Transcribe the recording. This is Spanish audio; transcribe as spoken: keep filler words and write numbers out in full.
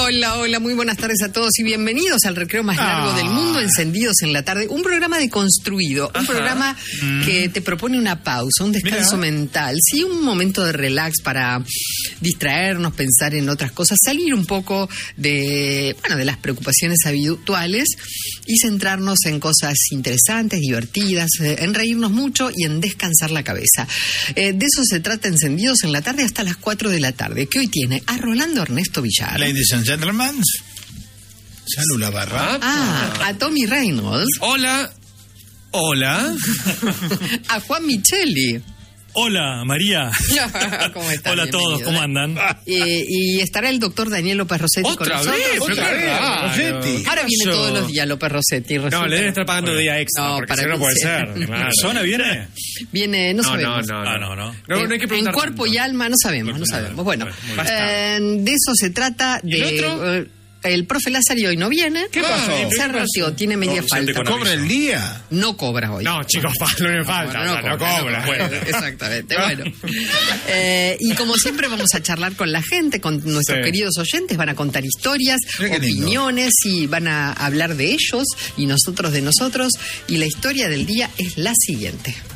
Hola, hola, muy buenas tardes a todos y bienvenidos al recreo más largo ah. del mundo, Encendidos en la Tarde. Un programa deconstruido, un Ajá. programa mm. que te propone una pausa, un descanso Mira. mental, sí, un momento de relax para distraernos, pensar en otras cosas, salir un poco de, bueno, de las preocupaciones habituales y centrarnos en cosas interesantes, divertidas, eh, en reírnos mucho y en descansar la cabeza. Eh, de eso se trata Encendidos en la Tarde hasta las cuatro de la tarde, que hoy tiene a Rolando Ernesto Villar. Ladies and gentlemen, Salud la barra. Ah, a Tommy Reynolds. Hola. Hola. A Juan Micheli. Hola, María. ¿Cómo están? Hola a todos, ¿cómo andan? Eh, y estará el doctor Daniel López Rossetti con nosotros. Vez, ¿Otra vez? Claro. Rossetti. Ahora viene Eso. todos los días López Rossetti. Resulta. No, le deben estar pagando bueno. día extra, no, porque para si no puede ser. Claro. ¿Persona viene? Viene, no, no sabemos. No, no, ah, no, no. no, no hay que preguntar en cuerpo tanto. y alma, no sabemos, no, no sabemos. Bueno, eh, de eso se trata. ¿Y el de, otro? Eh, El profe Lázaro hoy no viene. ¿Qué pasó? Ah, se arreció, tiene media no, falta. ¿Cobra el día? No cobra hoy. No, chicos, no me falta. No, no, no cobra. No cobra. Bueno, exactamente, bueno. Eh, y como siempre vamos a charlar con la gente, con nuestros sí. queridos oyentes, van a contar historias, opiniones y van a hablar de ellos y nosotros de nosotros. Y la historia del día es la siguiente.